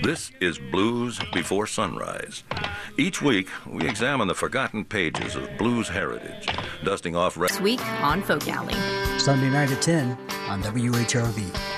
This is Blues Before Sunrise. Each week, we examine the forgotten pages of blues heritage, dusting off... This week on Folk Alley. Sunday night at 10 on WHRV.